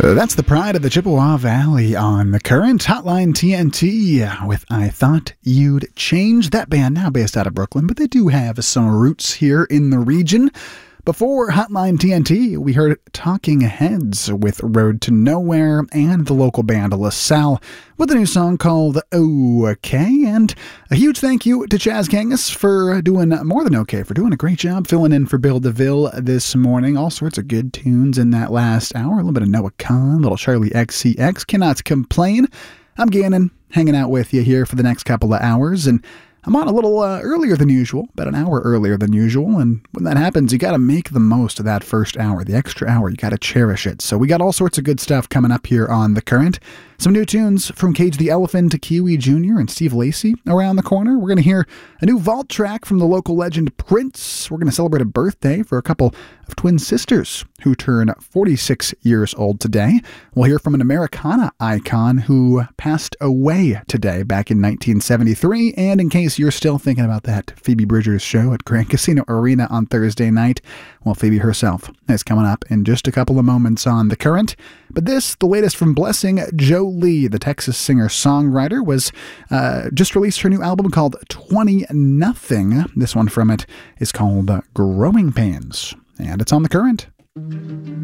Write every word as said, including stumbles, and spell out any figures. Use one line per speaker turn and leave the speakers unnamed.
Uh, that's the pride of the Chippewa Valley on the Current. Hotline T N T with I Thought You'd Change. That band now based out of Brooklyn, but they do have some roots here in the region. Before Hotline T N T, we heard Talking Heads with Road to Nowhere and the local band LaSalle with a new song called OK. And a huge thank you to Chaz Kangas for doing more than okay, for doing a great job filling in for Bill DeVille this morning. All sorts of good tunes in that last hour. A little bit of Noah Kahan, a little Charlie X C X. Cannot complain. I'm Gannon, hanging out with you here for the next couple of hours, and I'm on a little uh, earlier than usual, about an hour earlier than usual, and when that happens, you got to make the most of that first hour, the extra hour. You got to cherish it. So we got all sorts of good stuff coming up here on The Current. Some new tunes from Cage the Elephant to Kiwi Junior and Steve Lacy around the corner. We're going to hear a new vault track from the local legend Prince. We're going to celebrate a birthday for a couple of twin sisters who turn forty-six years old today. We'll hear from an Americana icon who passed away today back in nineteen seventy-three. And in case you're still thinking about that Phoebe Bridgers show at Grand Casino Arena on Thursday night, well, Phoebe herself is coming up in just a couple of moments on The Current. But this, the latest from Blessing Jolie, the Texas singer-songwriter, was uh, just released her new album called twenty nothing. This one from it is called uh, Growing Pains, and it's on The Current.